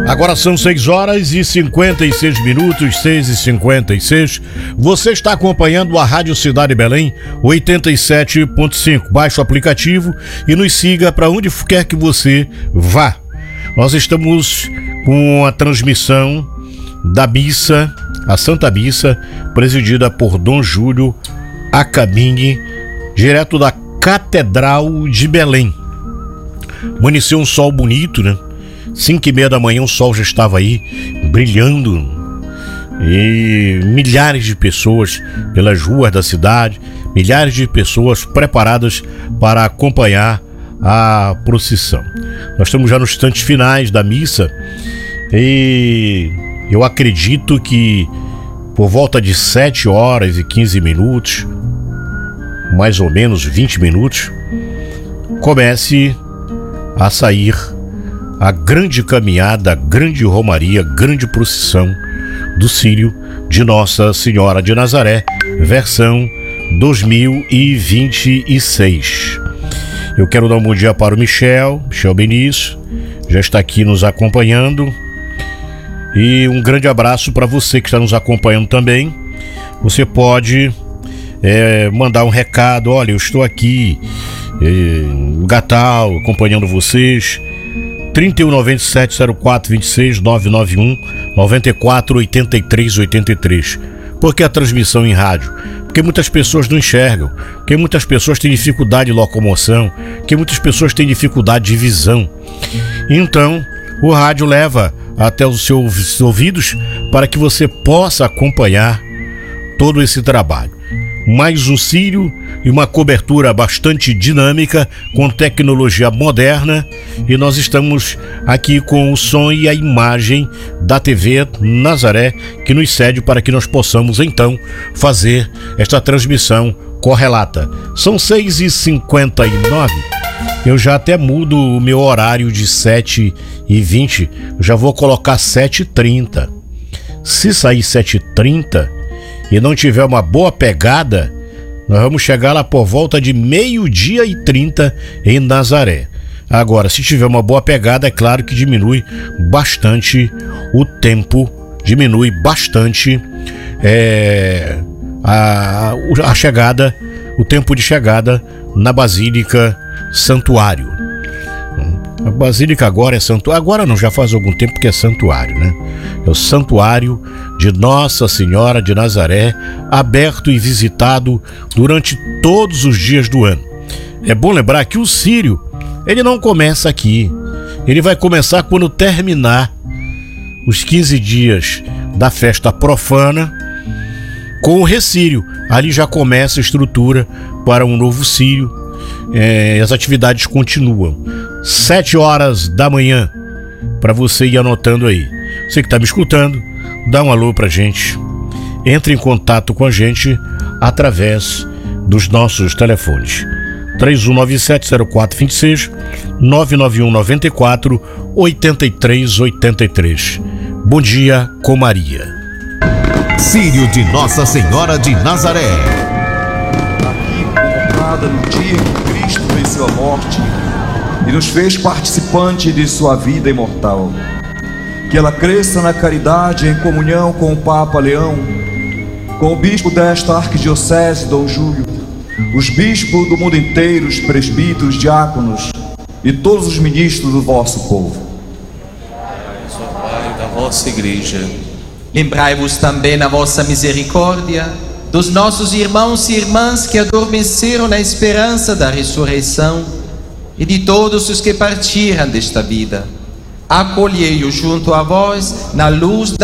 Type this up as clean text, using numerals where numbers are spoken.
Agora são 6h56, 6h56. Você está acompanhando a Rádio Cidade Belém 87.5. Baixe o aplicativo e nos siga para onde quer que você vá. Nós estamos com a transmissão da missa, a Santa Missa, presidida por Dom Júlio Acabini, direto da Catedral de Belém. Amanheceu um sol bonito, né? 5h30 da manhã o sol já estava aí, brilhando. E milhares de pessoas pelas ruas da cidade, milhares de pessoas preparadas para acompanhar a procissão. Nós estamos já nos instantes finais da missa e eu acredito que por volta de 7h15, mais ou menos 20 minutos, comece a sair a grande caminhada, a grande romaria, grande procissão do Círio de Nossa Senhora de Nazaré, versão 2026. Eu quero dar um bom dia para o Michel Benício, já está aqui nos acompanhando. E um grande abraço para você que está nos acompanhando também. Você pode mandar um recado: olha, eu estou aqui no Gatal, acompanhando vocês. 3197-0426, 991-94-83-83. Por que a transmissão em rádio? Porque muitas pessoas não enxergam, porque muitas pessoas têm dificuldade de locomoção, porque muitas pessoas têm dificuldade de visão. Então, o rádio leva até os seus ouvidos para que você possa acompanhar todo esse trabalho. Mais um círio e uma cobertura bastante dinâmica, com tecnologia moderna, e nós estamos aqui com o som e a imagem da TV Nazaré, que nos cede para que nós possamos então fazer esta transmissão correlata. São 6h59. Eu já até mudo o meu horário de 7h20, eu já vou colocar 7h30. Se sair 7h30 e não tiver uma boa pegada, nós vamos chegar lá por volta de 12h30 em Nazaré. Agora, se tiver uma boa pegada, é claro que diminui bastante o tempo, diminui bastante a chegada, o tempo de chegada na Basílica Santuário. A Basílica agora é santuário, agora não, já faz algum tempo que é santuário, né? É o Santuário de Nossa Senhora de Nazaré, aberto e visitado durante todos os dias do ano. É bom lembrar que o círio, ele não começa aqui, ele vai começar quando terminar os 15 dias da festa profana com o recírio. Ali já começa a estrutura para um novo círio. As atividades continuam 7h da manhã, para você ir anotando aí. Você que está me escutando, dá um alô pra gente, entre em contato com a gente através dos nossos telefones 3197-0426, 991-94-8383. Bom dia com Maria. Círio de Nossa Senhora de Nazaré, aqui convocada no dia em que Cristo venceu a morte e nos fez participante de sua vida imortal. Que ela cresça na caridade, em comunhão com o Papa Leão, com o bispo desta arquidiocese, Dom Júlio, os bispos do mundo inteiro, os presbíteros, diáconos e todos os ministros do vosso povo. Sou Pai da vossa igreja. Lembrai-vos também na vossa misericórdia dos nossos irmãos e irmãs que adormeceram na esperança da ressurreição e de todos os que partiram desta vida. Acolhei-os junto a vós na luz da